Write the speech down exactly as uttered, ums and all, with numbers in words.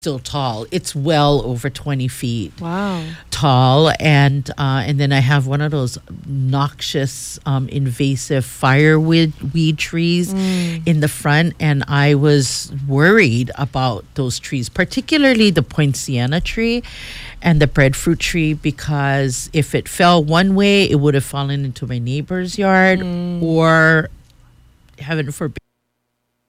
still tall. It's well over twenty feet Wow. tall, and uh, and then I have one of those noxious, um, invasive fireweed weed trees in the front, and I was worried about those trees, particularly the poinciana tree and the breadfruit tree, because if it fell one way, it would have fallen into my neighbor's yard, or heaven forbid,